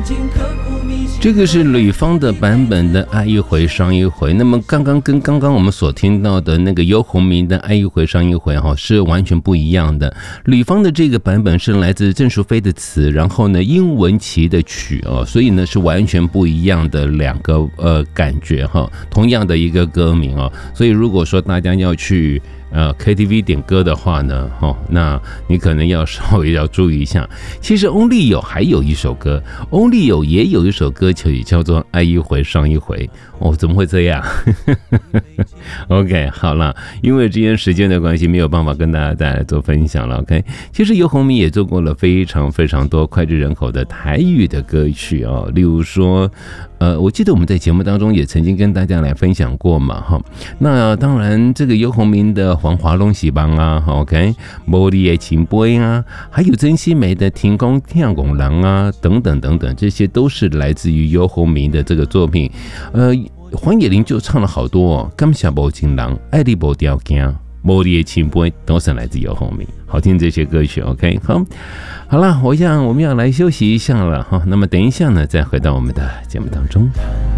这个是吕方的版本的《爱一回伤一回》，那么刚刚我们所听到的那个游鸿明的《爱一回伤一回》是完全不一样的。吕方的这个版本是来自郑淑菲的词，然后呢殷文琪的曲所以呢是完全不一样的两个感觉同样的一个歌名所以如果说大家要去KTV 点歌的话呢那你可能要稍微要注意一下。其实 Only 有还有一首歌， Only 有也有一首歌曲叫做《爱一回伤一回》怎么会这样OK 好了，因为今天时间的关系没有办法跟大家再来做分享了 OK。 其实游鸿明也做过了非常非常多脍炙人口的台语的歌曲例如说我记得我们在节目当中也曾经跟大家来分享过嘛那当然这个游鸿明的黄华龙喜帮OK 茉莉的情杯还有曾希梅的天公天公郎等等等等，这些都是来自于游鸿明的这个作品黄野玲就唱了好多感谢无情人，爱你无条件，茉莉的情杯都是来自游鸿明，好听这些歌曲 OK 好了，我想我们要来休息一下了那么等一下呢再回到我们的节目当中。